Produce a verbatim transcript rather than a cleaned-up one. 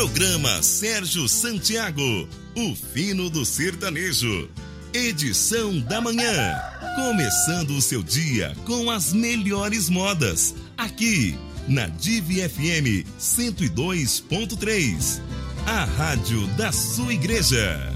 Programa Sérgio Santiago, o fino do sertanejo. Edição da manhã. Começando o seu dia com as melhores modas. Aqui, na Divi F M cento e dois ponto três. A rádio da sua igreja.